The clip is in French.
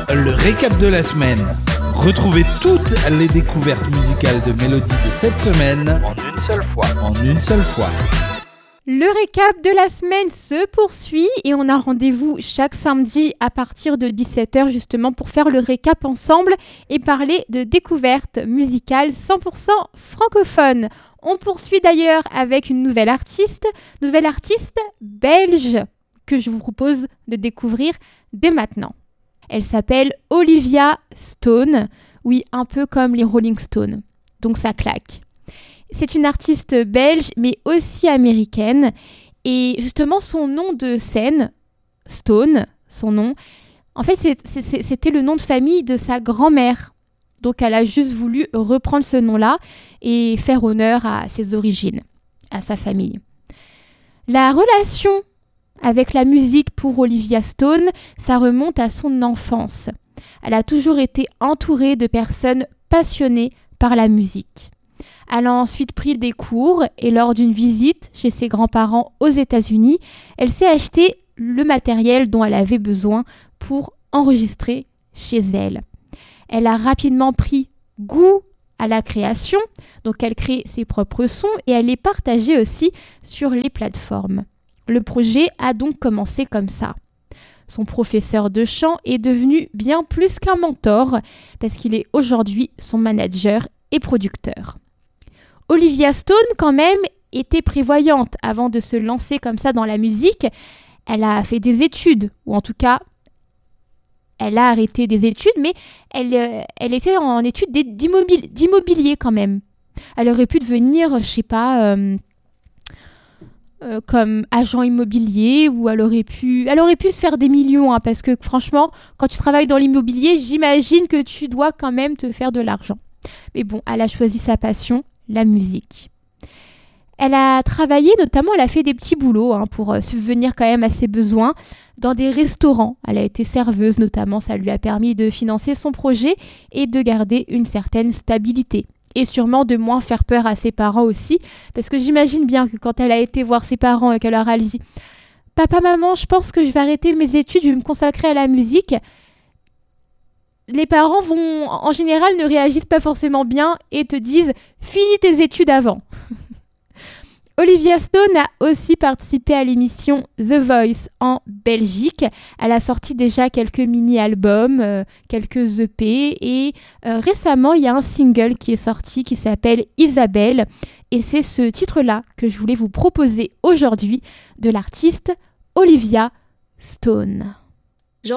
Le récap de la semaine. Retrouvez toutes les découvertes musicales de Mélodie de cette semaine en une seule fois. Le récap de la semaine se poursuit et on a rendez-vous chaque samedi à partir de 17h justement pour faire le récap ensemble et parler de découvertes musicales 100% francophones. On poursuit d'ailleurs avec une nouvelle artiste belge que je vous propose de découvrir dès maintenant. Elle s'appelle Olivia Stone, oui, un peu comme les Rolling Stones, donc ça claque. C'est une artiste belge, mais aussi américaine. Et justement, son nom de scène, Stone, son nom, en fait, c'était le nom de famille de sa grand-mère. Donc, elle a juste voulu reprendre ce nom-là et faire honneur à ses origines, à sa famille. La relation avec la musique pour Olivia Stone, ça remonte à son enfance. Elle a toujours été entourée de personnes passionnées par la musique. Elle a ensuite pris des cours et lors d'une visite chez ses grands-parents aux États-Unis, elle s'est acheté le matériel dont elle avait besoin pour enregistrer chez elle. Elle a rapidement pris goût à la création, donc elle crée ses propres sons et elle les partageait aussi sur les plateformes. Le projet a donc commencé comme ça. Son professeur de chant est devenu bien plus qu'un mentor parce qu'il est aujourd'hui son manager et producteur. Olivia Stone, quand même, était prévoyante avant de se lancer comme ça dans la musique. Elle a fait des études, ou en tout cas, elle a arrêté des études, mais elle était en études d'immobilier quand même. Elle aurait pu devenir, je sais pas, comme agent immobilier, ou elle aurait pu se faire des millions, hein, parce que franchement, quand tu travailles dans l'immobilier, j'imagine que tu dois quand même te faire de l'argent. Mais bon, elle a choisi sa passion, la musique. Elle a travaillé, notamment, elle a fait des petits boulots pour subvenir quand même à ses besoins dans des restaurants. Elle a été serveuse notamment, ça lui a permis de financer son projet et de garder une certaine stabilité. Et sûrement de moins faire peur à ses parents aussi, parce que j'imagine bien que quand elle a été voir ses parents et qu'elle leur a dit « Papa, maman, je pense que je vais arrêter mes études, je vais me consacrer à la musique », les parents en général, ne réagissent pas forcément bien et te disent « Finis tes études avant ». Olivia Stone a aussi participé à l'émission The Voice en Belgique. Elle a sorti déjà quelques mini-albums, quelques EP et récemment, il y a un single qui est sorti qui s'appelle Isabelle. Et c'est ce titre-là que je voulais vous proposer aujourd'hui de l'artiste Olivia Stone.